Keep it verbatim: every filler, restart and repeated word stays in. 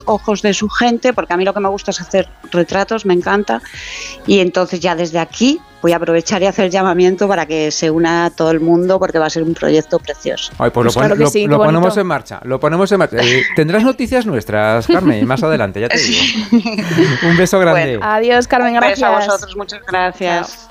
ojos de su gente, porque a mí lo que me gusta es hacer retratos, me encanta, y entonces ya desde aquí voy a aprovechar y hacer el llamamiento para que se una a todo el mundo, porque va a ser un proyecto precioso. Ay, pues, pues lo, pon, claro lo, sí, lo ponemos en marcha, lo ponemos en marcha. Eh, tendrás noticias nuestras, Carmen, más adelante, ya te digo. Un beso grande. Bueno, adiós, Carmen, gracias. Un beso a vosotros, muchas gracias. Chao.